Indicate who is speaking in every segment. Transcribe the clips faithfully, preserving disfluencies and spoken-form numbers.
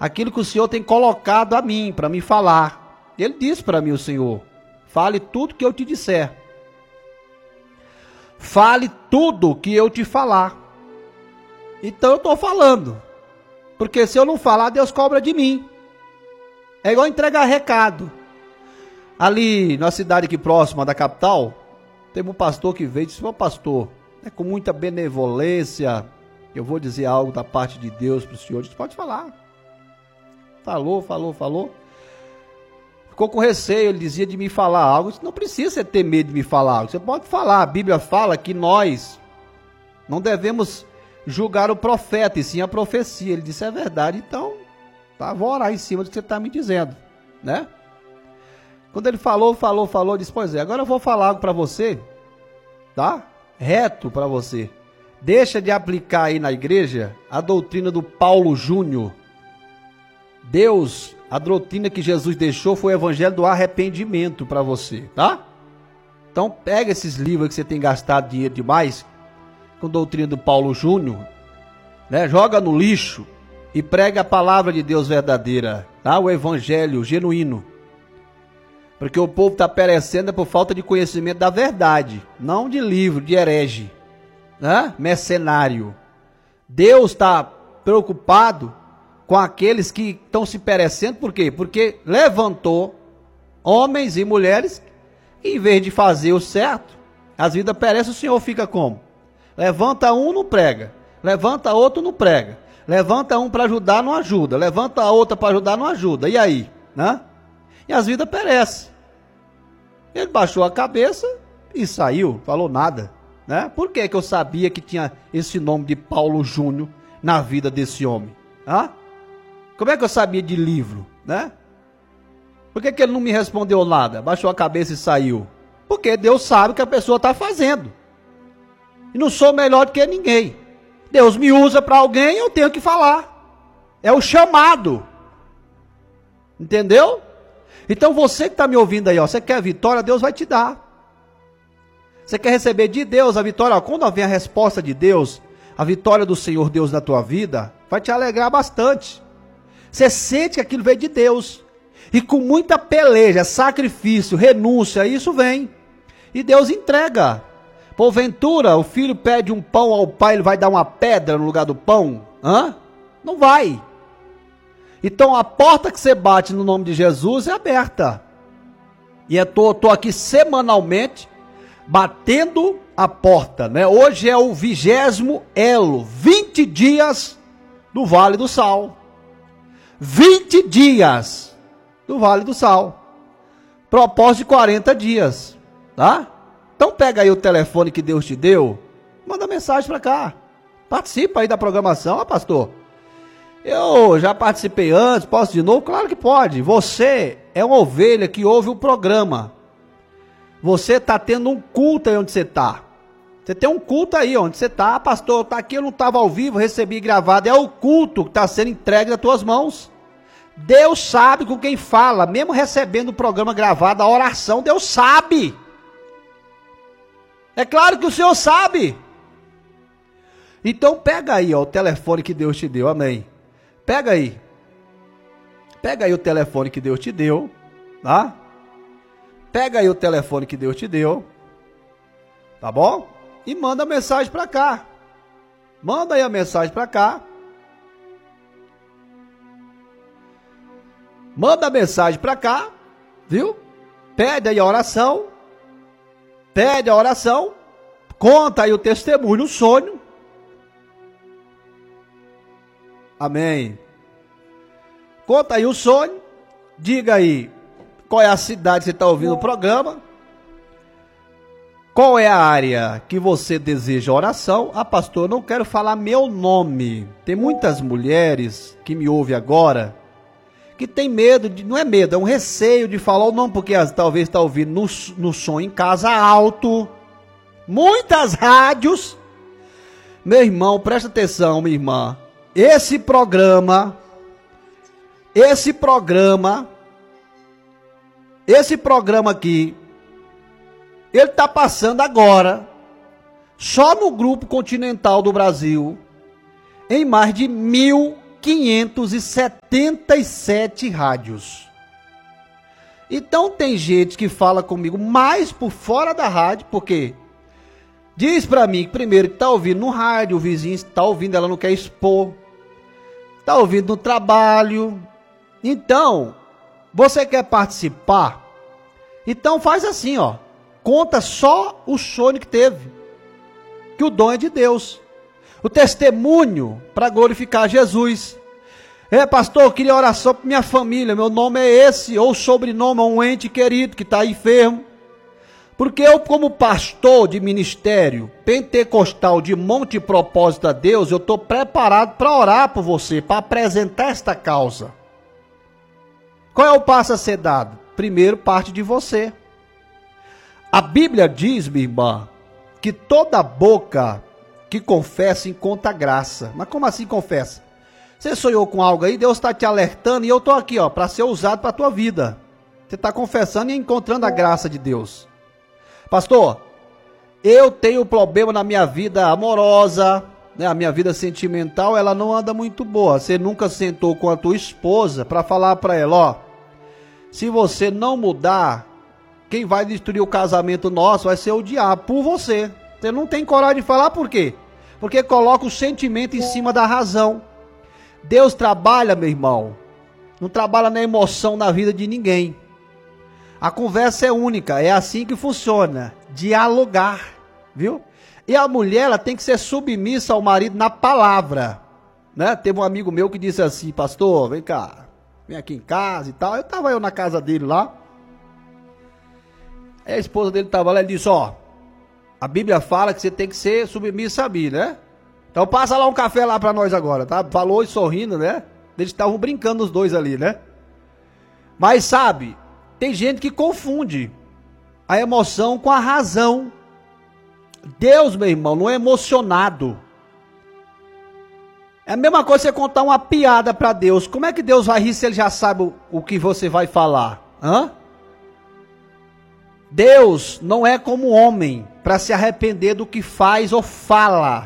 Speaker 1: aquilo que o Senhor tem colocado a mim, para me falar. Ele disse para mim, o Senhor, fale tudo que eu te disser. Fale tudo que eu te falar. Então eu estou falando. Porque se eu não falar, Deus cobra de mim. É igual entregar recado. Ali na cidade aqui próxima da capital, teve um pastor que veio e disse, ô pastor, é com muita benevolência, eu vou dizer algo da parte de Deus para o senhor. Disse, pode falar. Falou, falou, falou. Ficou com receio, ele dizia de me falar algo. Disse, não precisa você ter medo de me falar algo, você pode falar. A Bíblia fala que nós não devemos julgar o profeta, e sim a profecia. Ele disse, é verdade, então tá, vou orar em cima do que você está me dizendo, né? Quando ele falou, falou, falou, disse, pois é, agora eu vou falar algo para você, tá? Reto para você. Deixa de aplicar aí na igreja a doutrina do Paulo Júnior. Deus, a doutrina que Jesus deixou foi o evangelho do arrependimento para você, tá? Então pega esses livros que você tem gastado dinheiro demais, com doutrina do Paulo Júnior, né? Joga no lixo e prega a palavra de Deus verdadeira, tá? O evangelho genuíno. Porque o povo está perecendo por falta de conhecimento da verdade, não de livro, de herege, né? Mercenário. Deus está preocupado com aqueles que estão se perecendo, por quê? Porque levantou homens e mulheres, e em vez de fazer o certo, as vidas perecem, o Senhor fica como? Levanta um, não prega. Levanta outro, não prega. Levanta um para ajudar, não ajuda. Levanta a outra para ajudar, não ajuda. E aí? Né? E as vidas perecem. Ele baixou a cabeça e saiu, falou nada. Né? Por que que eu sabia que tinha esse nome de Paulo Júnior na vida desse homem? Hã? Como é que eu sabia de livro? Né? Por que que ele não me respondeu nada? Baixou a cabeça e saiu. Porque Deus sabe o que a pessoa está fazendo. E não sou melhor do que ninguém. Deus me usa para alguém, eu tenho que falar. É o chamado. Entendeu? Então você que está me ouvindo aí, ó, você quer vitória, Deus vai te dar. Você quer receber de Deus a vitória? Ó, quando vem a resposta de Deus, a vitória do Senhor Deus na tua vida, vai te alegrar bastante. Você sente que aquilo veio de Deus. E com muita peleja, sacrifício, renúncia, isso vem. E Deus entrega. Porventura, o filho pede um pão ao pai, ele vai dar uma pedra no lugar do pão? Hã? Não vai. Então a porta que você bate no nome de Jesus é aberta. E eu tô, tô aqui semanalmente batendo a porta, né? Hoje é o vigésimo elo, vinte dias do Vale do Sal. vinte dias do Vale do Sal. Propósito de quarenta dias, tá? Então pega aí o telefone que Deus te deu, manda mensagem para cá. Participa aí da programação, ó pastor. Eu já participei antes, posso de novo? Claro que pode. Você é uma ovelha que ouve o programa. Você está tendo um culto aí onde você está. Você tem um culto aí onde você está. Ah, pastor, tá aqui, eu não estava ao vivo, recebi gravado. É o culto que está sendo entregue nas tuas mãos. Deus sabe com quem fala, mesmo recebendo o programa gravado, a oração, Deus sabe. É claro que o Senhor sabe. Então pega aí, ó, o telefone que Deus te deu, amém. Pega aí. Pega aí o telefone que Deus te deu, tá? Pega aí o telefone que Deus te deu, tá bom? E manda mensagem para cá. Manda aí a mensagem para cá. Manda a mensagem para cá, viu? Pede aí a oração. Pede a oração. Conta aí o testemunho, o sonho. Amém. Conta aí o sonho. Diga aí qual é a cidade que você está ouvindo o programa. Qual é a área que você deseja oração? Ah, pastor, eu não quero falar meu nome. Tem muitas mulheres que me ouvem agora que tem medo, de, não é medo, é um receio de falar o nome, porque as, talvez está ouvindo no, no som em casa alto. Muitas rádios. Meu irmão, presta atenção, minha irmã. Esse programa, esse programa, esse programa aqui, ele está passando agora, só no Grupo Continental do Brasil, em mais de mil quinhentos e setenta e sete rádios. Então tem gente que fala comigo mais por fora da rádio, porque diz pra mim que primeiro que tá ouvindo no rádio, o vizinho está ouvindo, ela não quer expor, tá ouvindo no trabalho. Então, você quer participar? Então faz assim, ó, conta só o sonho que teve, que o dom é de Deus, o testemunho para glorificar Jesus. É, pastor, eu queria oração para minha família, meu nome é esse, ou sobrenome é um ente querido que está enfermo. Porque eu, como pastor de ministério pentecostal de Monte Propósito a Deus, eu estou preparado para orar por você, para apresentar esta causa. Qual é o passo a ser dado? Primeiro, parte de você. A Bíblia diz, minha irmã, que toda boca que confessa encontra graça. Mas como assim confessa? Você sonhou com algo aí, Deus está te alertando e eu estou aqui, ó, para ser usado para a tua vida. Você está confessando e encontrando a graça de Deus. Pastor, eu tenho problema na minha vida amorosa, né? A minha vida sentimental, ela não anda muito boa. Você nunca sentou com a tua esposa para falar para ela, ó, se você não mudar, quem vai destruir o casamento nosso vai ser o diabo por você. Você não tem coragem de falar por quê? Porque coloca o sentimento em cima da razão. Deus trabalha, meu irmão, não trabalha na emoção na vida de ninguém. A conversa é única, é assim que funciona, dialogar, viu? E a mulher, ela tem que ser submissa ao marido na palavra, né? Teve um amigo meu que disse assim, pastor, vem cá, vem aqui em casa e tal. Eu tava eu na casa dele lá, aí a esposa dele tava lá, ele disse, ó, a Bíblia fala que você tem que ser submissa a mim, né? Então passa lá um café lá pra nós agora, tá? Falou e sorrindo, né? Eles estavam brincando os dois ali, né? Mas sabe, tem gente que confunde a emoção com a razão. Deus, meu irmão, não é emocionado. É a mesma coisa você contar uma piada pra Deus. Como é que Deus vai rir se ele já sabe o, o que você vai falar? Hã? Deus não é como homem para se arrepender do que faz ou fala.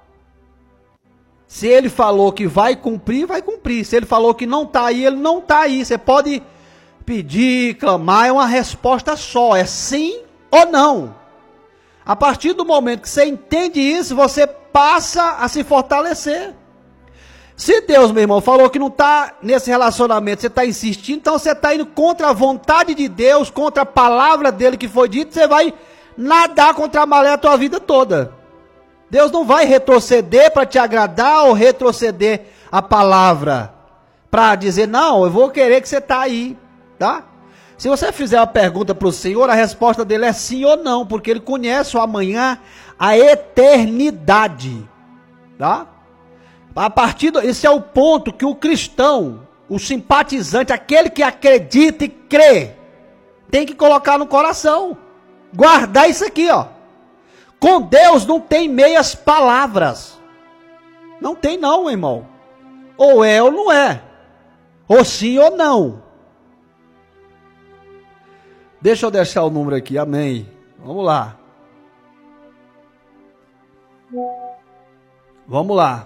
Speaker 1: Se ele falou que vai cumprir, vai cumprir. Se ele falou que não está aí, ele não está aí. Você pode pedir, clamar, é uma resposta só. É sim ou não. A partir do momento que você entende isso, você passa a se fortalecer. Se Deus, meu irmão, falou que não está nesse relacionamento, você está insistindo, então você está indo contra a vontade de Deus, contra a palavra dele que foi dita, você vai nadar contra a maré a tua vida toda. Deus não vai retroceder para te agradar ou retroceder a palavra para dizer, não, eu vou querer que você está aí, tá? Se você fizer uma pergunta para o Senhor, a resposta dele é sim ou não, porque ele conhece o amanhã, a eternidade, tá? A partir do, esse é o ponto que o cristão, o simpatizante, aquele que acredita e crê, tem que colocar no coração, guardar isso aqui, ó. Com Deus não tem meias palavras. Não tem não, irmão. Ou é ou não é. Ou sim ou não. Deixa eu deixar o número aqui, amém. Vamos lá. Vamos lá.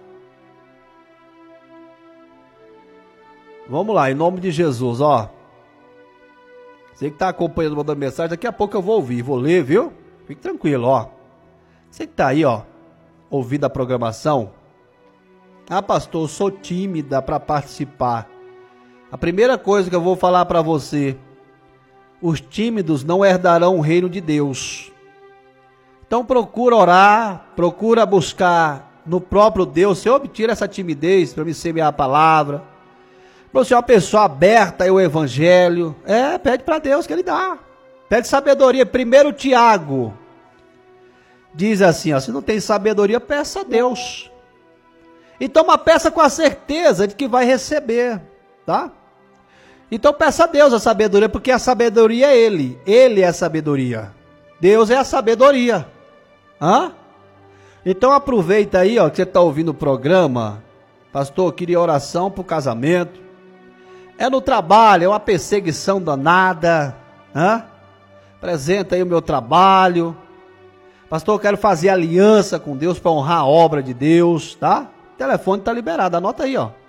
Speaker 1: Vamos lá, em nome de Jesus, ó. Você que está acompanhando, mandando mensagem, daqui a pouco eu vou ouvir, vou ler, viu? Fique tranquilo, ó. Você que está aí, ó, ouvindo a programação. Ah, pastor, eu sou tímida para participar. A primeira coisa que eu vou falar para você: os tímidos não herdarão o reino de Deus. Então procura orar, procura buscar no próprio Deus. Senhor, me tira essa timidez para me semear a palavra. Para ser uma pessoa aberta ao evangelho. É, pede para Deus que ele dá. Pede sabedoria. Primeiro Tiago diz assim, ó, se não tem sabedoria, peça a Deus. Então, uma peça com a certeza de que vai receber, tá? Então, peça a Deus a sabedoria, porque a sabedoria é Ele. Ele é a sabedoria. Deus é a sabedoria. Hã? Então, aproveita aí, ó, que você está ouvindo o programa. Pastor, eu queria oração para o casamento. É no trabalho, é uma perseguição danada. Hã? Apresenta aí o meu trabalho. Pastor, eu quero fazer aliança com Deus para honrar a obra de Deus, tá? O telefone está liberado, anota aí, ó.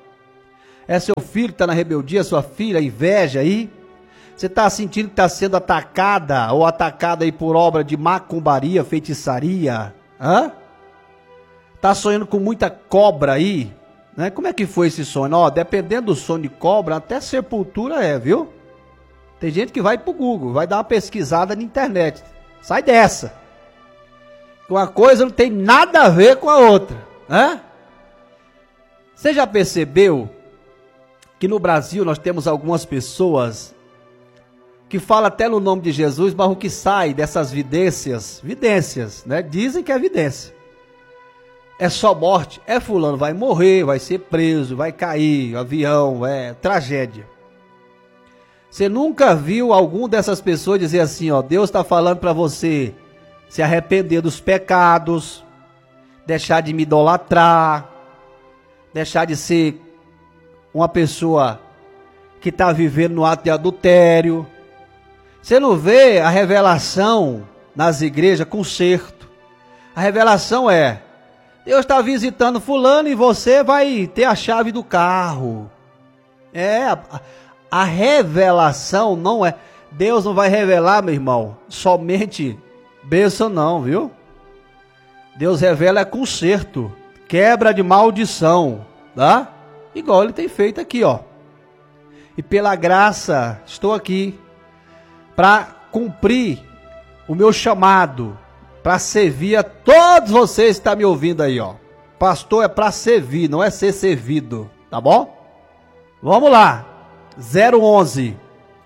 Speaker 1: É seu filho que está na rebeldia, sua filha, inveja aí? Você está sentindo que está sendo atacada ou atacada aí por obra de macumbaria, feitiçaria? Hã? Está sonhando com muita cobra aí? Né? Como é que foi esse sonho? Ó, dependendo do sonho de cobra, até sepultura é, viu? Tem gente que vai pro Google, vai dar uma pesquisada na internet. Sai dessa. Uma coisa não tem nada a ver com a outra, né? Você já percebeu que no Brasil nós temos algumas pessoas que falam até no nome de Jesus, mas o que sai dessas vidências, vidências, né? Dizem que é vidência. É só morte, é fulano, vai morrer, vai ser preso, vai cair, avião, é tragédia. Você nunca viu algum dessas pessoas dizer assim, ó, Deus está falando para você se arrepender dos pecados, deixar de me idolatrar, deixar de ser uma pessoa que está vivendo no ato de adultério. Você não vê a revelação nas igrejas, conserto. A revelação é, Deus está visitando fulano e você vai ter a chave do carro. É, a, a revelação não é, Deus não vai revelar, meu irmão, somente bênção não, viu? Deus revela é conserto, quebra de maldição, tá? Igual ele tem feito aqui, ó. E pela graça, estou aqui para cumprir o meu chamado, para servir a todos vocês que estão me ouvindo aí, ó. Pastor é para servir, não é ser servido, tá bom? Vamos lá. zero onze.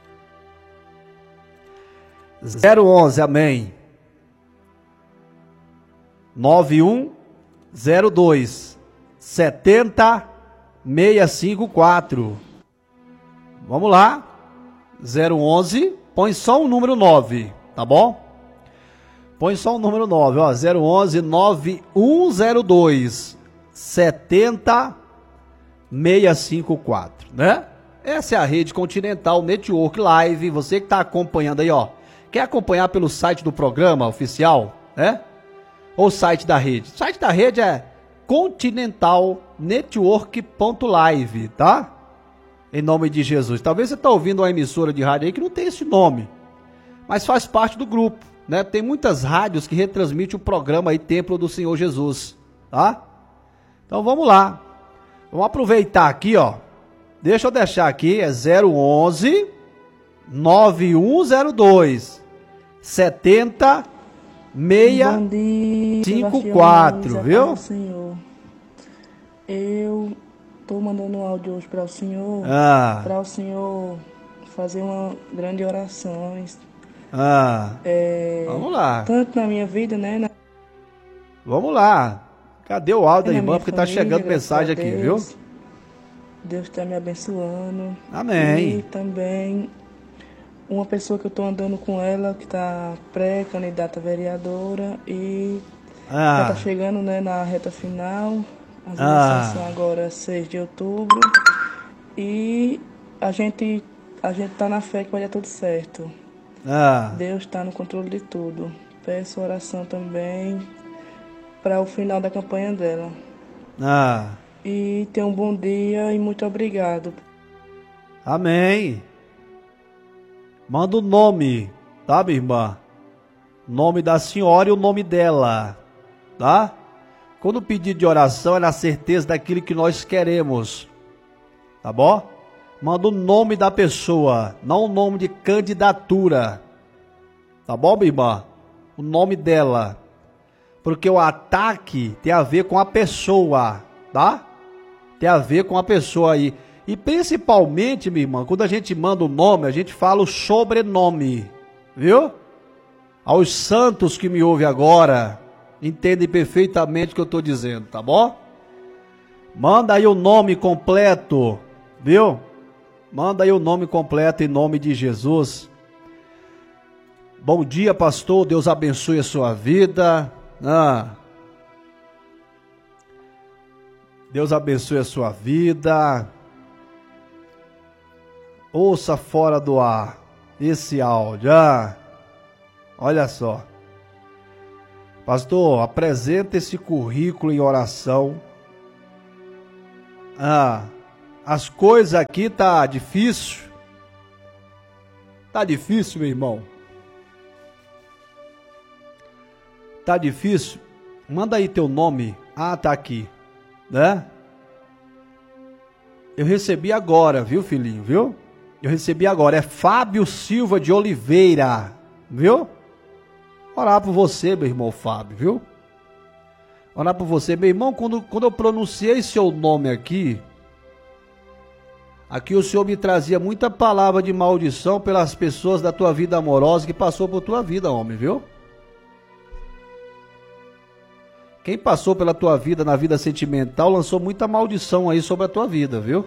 Speaker 1: zero onze, amém. nove um zero dois setenta seis cinco quatro. Vamos lá. zero onze, põe só o número nove, tá bom? Põe só o número nove, ó, zero onze nove um zero dois setenta seis cinco quatro, né? Essa é a Rede Continental Network Live. Você que está acompanhando aí, ó, quer acompanhar pelo site do programa oficial, né? Ou site da rede? O site da rede é continental network ponto live, tá? Em nome de Jesus. Talvez você está ouvindo uma emissora de rádio aí que não tem esse nome, mas faz parte do grupo, né? Tem muitas rádios que retransmitem o programa aí, Templo do Senhor Jesus, tá? Então vamos lá. Vamos aproveitar aqui, ó. Deixa eu deixar aqui, é zero onze nove um zero dois setenta seis cinco quatro, viu?
Speaker 2: Senhor, eu tô mandando um áudio hoje para o Senhor,
Speaker 1: ah.
Speaker 2: para o Senhor fazer uma grande oração.
Speaker 1: Ah.
Speaker 2: É,
Speaker 1: vamos lá.
Speaker 2: Tanto na minha vida, né? Na...
Speaker 1: Vamos lá. Cadê o áudio da irmã? Porque
Speaker 2: família,
Speaker 1: tá chegando mensagem aqui, viu?
Speaker 2: Deus está me abençoando.
Speaker 1: Amém.
Speaker 2: E também uma pessoa que eu estou andando com ela, que está pré-candidata a vereadora e
Speaker 1: ah.
Speaker 2: já está chegando, né, na reta final. As
Speaker 1: ah.
Speaker 2: eleições são agora seis de outubro. E a gente a gente está na fé que vai dar tudo certo.
Speaker 1: Ah.
Speaker 2: Deus está no controle de tudo. Peço oração também para o final da campanha dela.
Speaker 1: Ah.
Speaker 2: E tenha um bom dia e muito obrigado.
Speaker 1: Amém. Manda o nome, tá, minha irmã? Nome da senhora e o nome dela, tá? Quando pedir de oração é na certeza daquilo que nós queremos, tá bom? Manda o nome da pessoa, não o nome de candidatura, tá bom, minha irmã? O nome dela, porque o ataque tem a ver com a pessoa, tá? Tem a ver com a pessoa aí. E principalmente, minha irmã, quando a gente manda o nome, a gente fala o sobrenome, viu? Aos santos que me ouvem agora, entendem perfeitamente o que eu estou dizendo, tá bom? Manda aí o nome completo, viu? Manda aí o nome completo em nome de Jesus. Bom dia, pastor, Deus abençoe a sua vida. Ah. Deus abençoe a sua vida. Ouça fora do ar esse áudio. Ah, olha só. Pastor, apresenta esse currículo em oração. Ah, as coisas aqui tá difícil. Tá difícil, meu irmão. Tá difícil? Manda aí teu nome. Ah, tá aqui, né? Eu recebi agora, viu, filhinho, viu? Eu recebi agora, é Fábio Silva de Oliveira, viu? Orar por você, meu irmão Fábio, viu? Orar por você, meu irmão, quando, quando eu pronunciei seu nome aqui, aqui o Senhor me trazia muita palavra de maldição pelas pessoas da tua vida amorosa que passou por tua vida, homem, viu? Quem passou pela tua vida na vida sentimental lançou muita maldição aí sobre a tua vida, viu?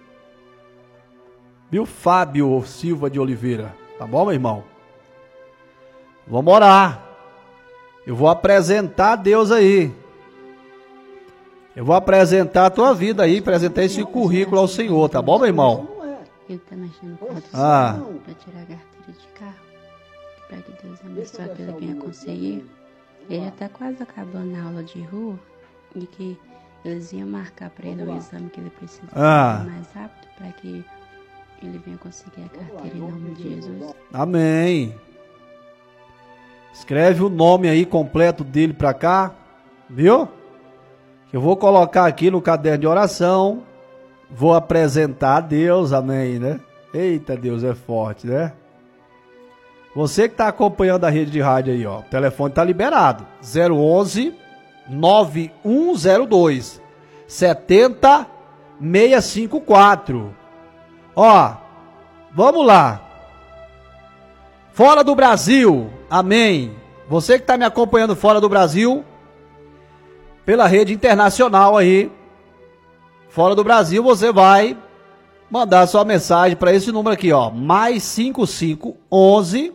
Speaker 1: Viu, Fábio Silva de Oliveira? Tá bom, meu irmão? Vamos orar. Eu vou apresentar a Deus aí. Eu vou apresentar a tua vida aí, apresentar esse currículo ao Senhor, tá bom, meu irmão?
Speaker 3: Ele tá mexendo com
Speaker 1: Ah.
Speaker 3: pra tirar a carteira de carro. Para que Deus abençoe que ele venha conseguir. Ele já tá quase acabando a aula de rua e que eles iam marcar para ele o exame que ele precisa
Speaker 1: Ah.
Speaker 3: fazer mais rápido para que ele venha conseguir a carteira em nome de Jesus.
Speaker 1: Amém. Escreve o nome aí completo dele pra cá, viu? Eu vou colocar aqui no caderno de oração. Vou apresentar a Deus, amém, né? Eita, Deus é forte, né? Você que está acompanhando a rede de rádio aí, ó, o telefone está liberado. zero onze, nove um zero dois, sete zero seis cinco quatro. Ó, vamos lá. Fora do Brasil, amém. Você que está me acompanhando fora do Brasil, pela rede internacional aí, fora do Brasil, você vai mandar sua mensagem para esse número aqui, ó, mais cinco cinco onze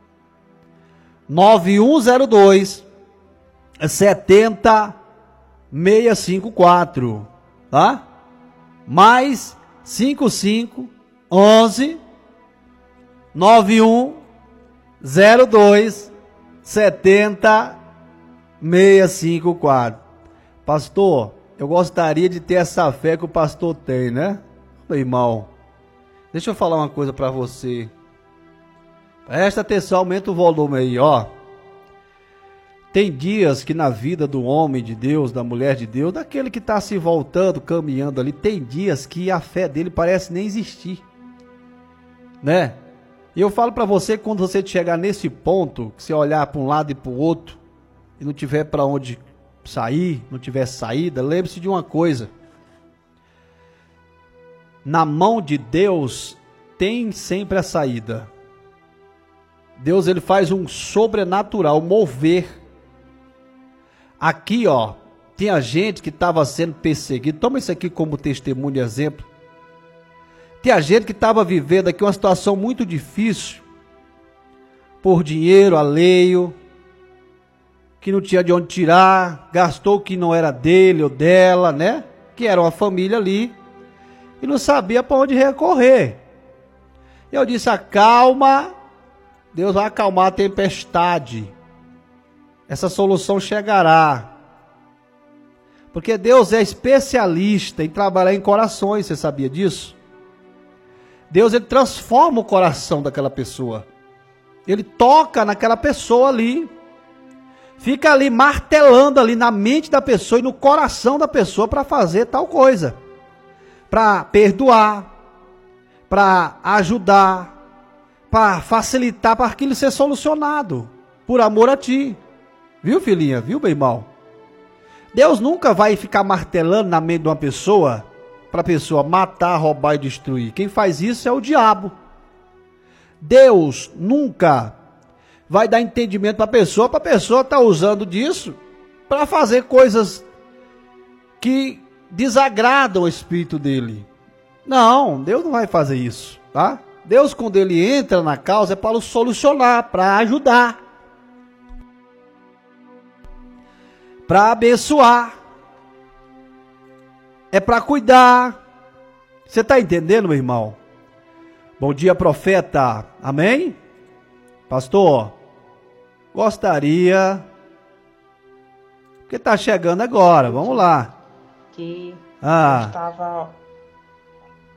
Speaker 1: nove um zero dois sete zero seis cinco quatro, tá? Mais cinco cinco onze nove um zero dois sete zero seis cinco quatro. Pastor, eu gostaria de ter essa fé que o pastor tem, né? Meu irmão, deixa eu falar uma coisa para você. Presta atenção, aumenta o volume aí, ó. Tem dias que na vida do homem de Deus, da mulher de Deus, daquele que está se voltando, caminhando ali, tem dias que a fé dele parece nem existir, né? E eu falo para você que quando você chegar nesse ponto, que você olhar para um lado e para o outro, e não tiver para onde sair, não tiver saída, lembre-se de uma coisa. Na mão de Deus tem sempre a saída. Deus, ele faz um sobrenatural mover. Aqui, ó, tinha gente que estava sendo perseguida. Toma isso aqui como testemunho e exemplo. Tinha gente que estava vivendo aqui uma situação muito difícil, por dinheiro alheio, que não tinha de onde tirar, gastou o que não era dele ou dela, né? Que era uma família ali, e não sabia para onde recorrer. Eu disse, acalma, Deus vai acalmar a tempestade. Essa solução chegará. Porque Deus é especialista em trabalhar em corações, você sabia disso? Deus, ele transforma o coração daquela pessoa. Ele toca naquela pessoa ali. Fica ali martelando ali na mente da pessoa e no coração da pessoa para fazer tal coisa. Para perdoar, para ajudar, para facilitar para aquilo ser solucionado, por amor a ti. Viu, filhinha? Viu, meu irmão? Deus nunca vai ficar martelando na mente de uma pessoa para a pessoa matar, roubar e destruir. Quem faz isso é o diabo. Deus nunca vai dar entendimento para a pessoa, para a pessoa estar usando disso para fazer coisas que desagradam o espírito dele. Não, Deus não vai fazer isso, tá? Deus, quando ele entra na causa, é para solucionar, para ajudar, para abençoar, é para cuidar. Você está entendendo, meu irmão? Bom dia, profeta. Amém? Pastor, gostaria, porque está chegando agora, vamos lá.
Speaker 2: Que
Speaker 1: Ah.
Speaker 2: eu estava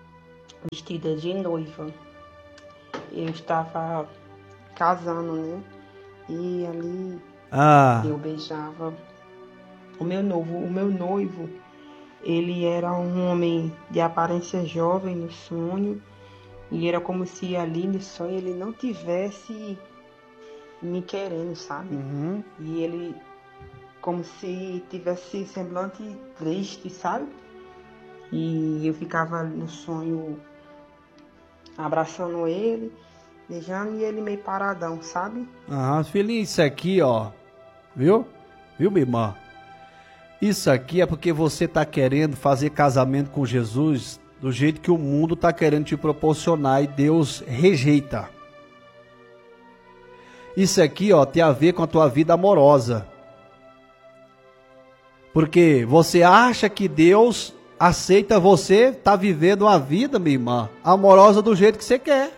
Speaker 4: vestida de noiva. Eu estava casando, né? E ali
Speaker 1: Ah.
Speaker 4: eu beijava o meu noivo. O meu noivo, ele era um homem de aparência jovem no sonho. E era como se ali no sonho ele não tivesse me querendo, sabe?
Speaker 1: Uhum.
Speaker 4: E ele como se tivesse semblante triste, sabe? E eu ficava no sonho abraçando ele, beijando e ele meio paradão, sabe?
Speaker 1: Ah, filhinho, isso aqui, ó. Viu? Viu, minha irmã? Isso aqui é porque você tá querendo fazer casamento com Jesus do jeito que o mundo tá querendo te proporcionar e Deus rejeita. Isso aqui, ó, tem a ver com a tua vida amorosa. Porque você acha que Deus aceita você tá vivendo uma vida, minha irmã, amorosa do jeito que você quer.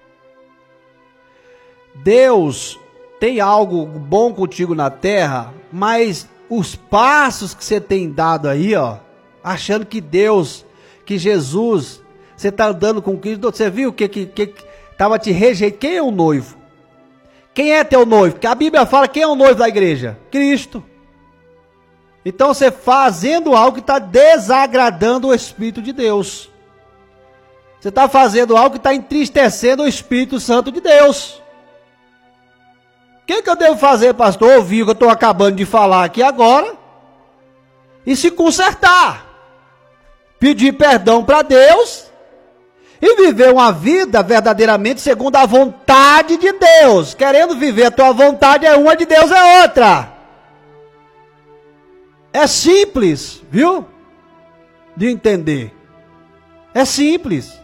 Speaker 1: Deus tem algo bom contigo na terra, mas os passos que você tem dado aí, ó, achando que Deus, que Jesus, você tá andando com Cristo, você viu que que, que tava te rejeitando? Quem é o noivo? Quem é teu noivo? Porque a Bíblia fala quem é o noivo da igreja? Cristo. Então você fazendo algo que está desagradando o Espírito de Deus. Você está fazendo algo que está entristecendo o Espírito Santo de Deus. O que, que eu devo fazer, pastor? Ouvir o que eu estou acabando de falar aqui agora e se consertar. Pedir perdão para Deus e viver uma vida verdadeiramente segundo a vontade de Deus. Querendo viver a tua vontade é uma, de Deus é outra. É simples, viu? De entender. É simples.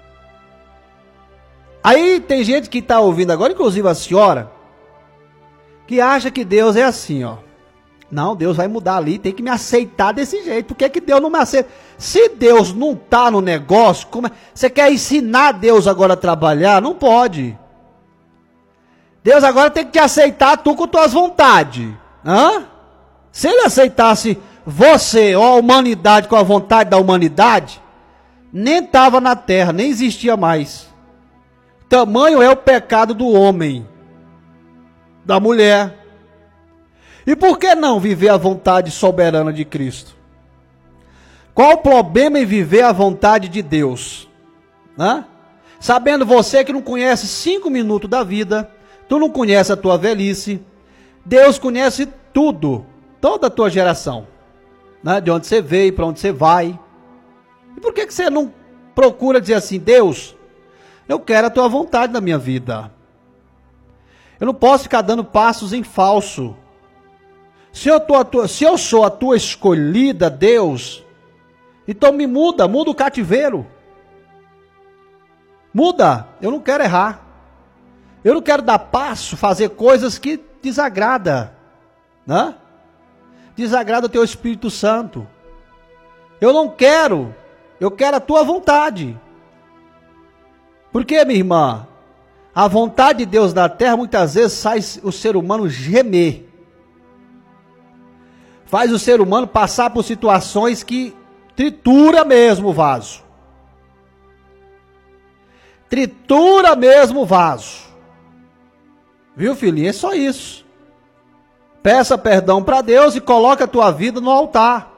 Speaker 1: Aí tem gente que está ouvindo agora, inclusive a senhora, que acha que Deus é assim, ó. Não, Deus vai mudar ali, tem que me aceitar desse jeito. Por que que Deus não me aceita? Se Deus não está no negócio, como é? Você quer ensinar Deus agora a trabalhar? Não pode. Deus agora tem que te aceitar tu com tuas vontades. Hã? Se ele aceitasse você ou a humanidade com a vontade da humanidade, nem estava na terra, nem existia mais. Tamanho é o pecado do homem, da mulher. E por que não viver a vontade soberana de Cristo? Qual o problema em viver a vontade de Deus? Hã? Sabendo você que não conhece cinco minutos da vida, tu não conhece a tua velhice, Deus conhece tudo. Toda a tua geração, né? De onde você veio, para onde você vai. E por que que você não procura dizer assim, Deus, eu quero a tua vontade na minha vida. Eu não posso ficar dando passos em falso. Se eu, tô a tua, se eu sou a tua escolhida, Deus, então me muda, muda o cativeiro. Muda, eu não quero errar. Eu não quero dar passo, fazer coisas que desagrada, né? Desagrada o teu Espírito Santo. Eu não quero, eu quero a tua vontade. Porque, minha irmã, a vontade de Deus na terra muitas vezes faz o ser humano gemer. Faz o ser humano passar por situações que tritura mesmo o vaso. Tritura mesmo o vaso. Viu, filhinho? É só isso. Peça perdão para Deus e coloque a tua vida no altar.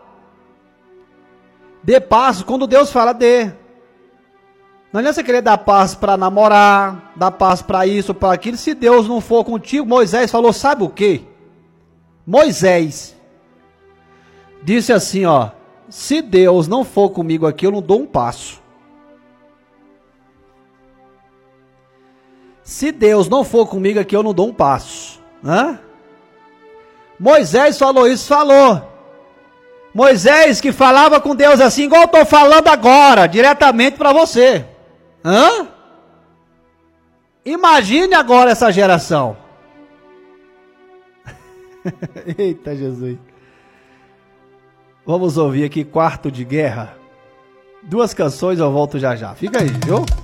Speaker 1: Dê passo quando Deus fala, dê. Não adianta você querer dar passo para namorar, dar passo para isso, para aquilo. Se Deus não for contigo, Moisés falou, sabe o quê? Moisés disse assim, ó, se Deus não for comigo aqui, eu não dou um passo. Se Deus não for comigo aqui, eu não dou um passo. Hã? Moisés falou isso, falou. Moisés que falava com Deus assim, igual eu estou falando agora, diretamente para você. Hã? Imagine agora essa geração. Eita Jesus. Vamos ouvir aqui Quarto de Guerra. Duas canções, eu volto já já. Fica aí, viu?